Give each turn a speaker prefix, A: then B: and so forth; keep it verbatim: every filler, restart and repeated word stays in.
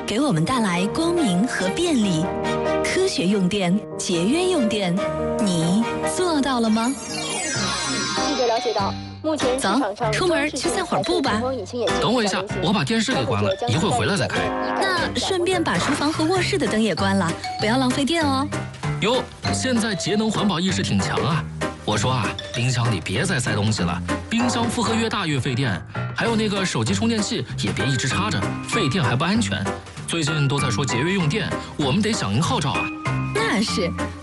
A: 给我们带来光明和便利。科学用电，节约用电，你做到了吗？
B: 记者了解到，目前市场上
A: 走，出门去散会儿步吧。
C: 等我一下，我把电视给关了，一会儿回来再开。
A: 那顺便把厨房和卧室的灯也关了，不要浪费电哦。
C: 哟，现在节能环保意识挺强啊！我说啊，冰箱里别再塞东西了，冰箱负荷越大越费电。还有那个手机充电器也别一直插着，费电还不安全。最近都在说节约用电，我们得响应号召啊。
A: 那是，